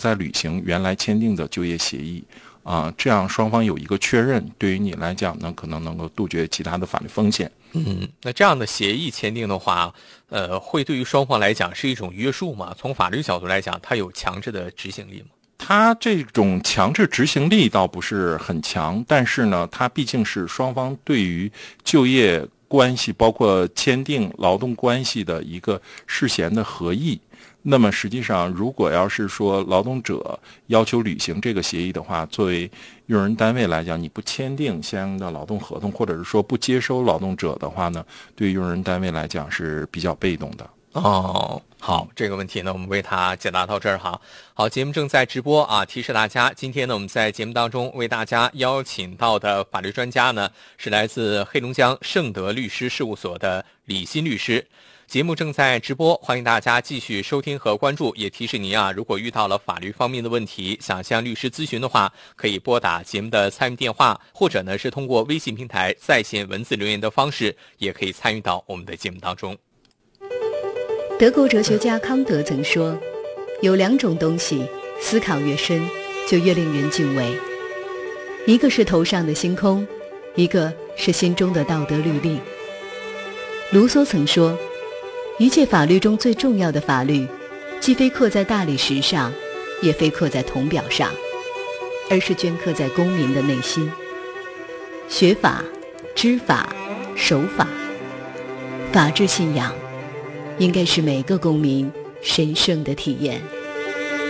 再履行原来签订的就业协议这样双方有一个确认，对于你来讲呢，可能能够杜绝其他的法律风险。 那这样的协议签订的话，会对于双方来讲是一种约束吗？从法律角度来讲，它有强制的执行力吗？ 它这种强制执行力倒不是很强，但是呢，它毕竟是双方对于就业关系，包括签订劳动关系的一个事先的合意。那么实际上，如果要是说劳动者要求履行这个协议的话，作为用人单位来讲，你不签订相应的劳动合同，或者是说不接收劳动者的话呢，对于用人单位来讲是比较被动的。 好，这个问题呢，我们为他解答到这儿哈。好，节目正在直播啊，提示大家，今天呢，我们在节目当中为大家邀请到的法律专家呢，是来自黑龙江盛德律师事务所的李欣律师。节目正在直播，欢迎大家继续收听和关注。也提示您如果遇到了法律方面的问题，想向律师咨询的话，可以拨打节目的参与电话，或者呢是通过微信平台在线文字留言的方式，也可以参与到我们的节目当中。 德国哲学家康德曾说，有2种东西，思考越深，就越令人敬畏。一个是头上的星空，一个是心中的道德律令。卢梭曾说，一切法律中最重要的法律，既非刻在大理石上，也非刻在铜表上，而是镌刻在公民的内心。学法、知法、守法，法治信仰应该是每个公民神圣的体验。